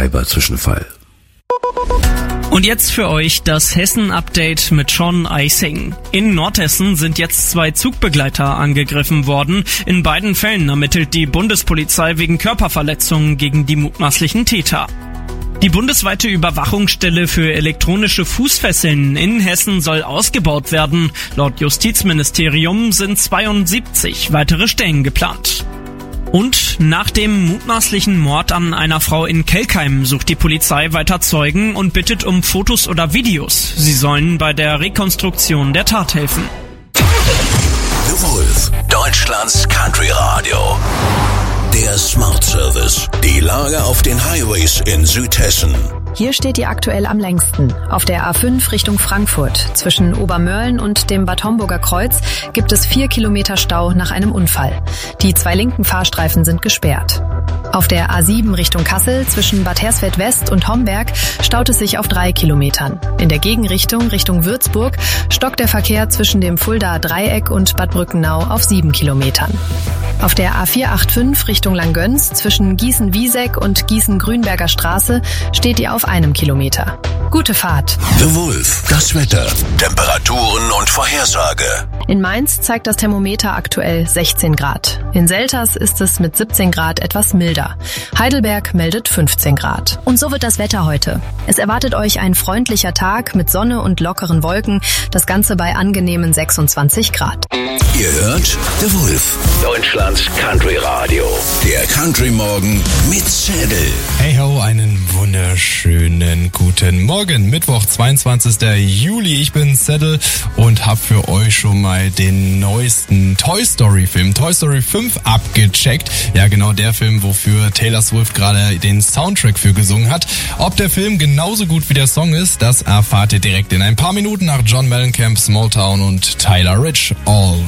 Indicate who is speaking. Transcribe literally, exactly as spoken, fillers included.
Speaker 1: Cyber-Zwischenfall.
Speaker 2: Und jetzt für euch das Hessen-Update mit Sean Eising. In Nordhessen sind jetzt zwei Zugbegleiter angegriffen worden. In beiden Fällen ermittelt die Bundespolizei wegen Körperverletzungen gegen die mutmaßlichen Täter. Die bundesweite Überwachungsstelle für elektronische Fußfesseln in Hessen soll ausgebaut werden. Laut Justizministerium sind zweiundsiebzig weitere Stellen geplant. Und nach dem mutmaßlichen Mord an einer Frau in Kelkheim sucht die Polizei weiter Zeugen und bittet um Fotos oder Videos. Sie sollen bei der Rekonstruktion der Tat helfen.
Speaker 3: The Wolf, Deutschlands Country Radio. Der Smart Service. Die Lage auf den Highways in Südhessen.
Speaker 4: Hier steht ihr aktuell am längsten. Auf der A fünf Richtung Frankfurt. Zwischen Obermörlen und dem Bad Homburger Kreuz gibt es vier Kilometer Stau nach einem Unfall. Die zwei linken Fahrstreifen sind gesperrt. Auf der A sieben Richtung Kassel zwischen Bad Hersfeld West und Homberg staut es sich auf drei Kilometern. In der Gegenrichtung Richtung Würzburg stockt der Verkehr zwischen dem Fuldaer Dreieck und Bad Brückenau auf sieben Kilometern. Auf der A vier fünfundachtzig Richtung Langgöns zwischen Gießen-Wieseck und Gießen-Grünberger Straße steht ihr auf einem Kilometer. Gute Fahrt.
Speaker 3: The Wolf, das Wetter, Temperaturen und Vorhersage.
Speaker 4: In Mainz zeigt das Thermometer aktuell sechzehn Grad. In Selters ist es mit siebzehn Grad etwas milder. Heidelberg meldet fünfzehn Grad. Und so wird das Wetter heute. Es erwartet euch ein freundlicher Tag mit Sonne und lockeren Wolken. Das Ganze bei angenehmen sechsundzwanzig Grad.
Speaker 3: Ihr hört The Wolf, Deutschlands Country Radio. Der Country Morgen mit Zedel.
Speaker 5: Hey ho, einen wunderschönen guten Morgen. Mittwoch, zweiundzwanzigster Juli. Ich bin Zedel und hab für euch schon mal den neuesten Toy Story Film, Toy Story fünf, abgecheckt. Ja, genau der Film, wofür Taylor Swift gerade den Soundtrack für gesungen hat. Ob der Film genauso gut wie der Song ist, das erfahrt ihr direkt in ein paar Minuten nach John Mellencamp, Small Town und Tyler Rich. All